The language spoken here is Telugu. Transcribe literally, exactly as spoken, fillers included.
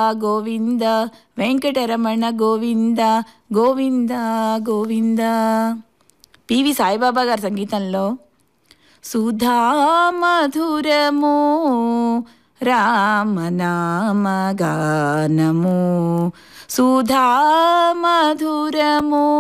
గోవింద వెంకటరమణ గోవింద గోవింద గోవింద. పివి సాయిబాబా గారి సంగీతంలో సుధా మధురము రామనామగానము సుధా మధురము